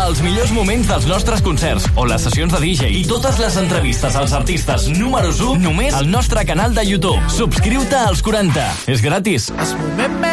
els millors moments dels nostres concerts o les sessions de DJ i totes les entrevistes als artistes números 1 només al nostre canal de YouTube. Subscriu-te als 40. És gratis.